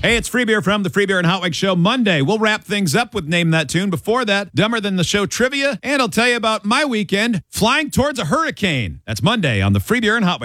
Hey, it's Free Beer from the Free Beer and Hot Wings Show. Monday, we'll wrap things up with Name That Tune. Before that, Dumber Than the Show trivia, and I'll tell you about my weekend flying towards a hurricane. That's Monday on the Free Beer and Hot Wings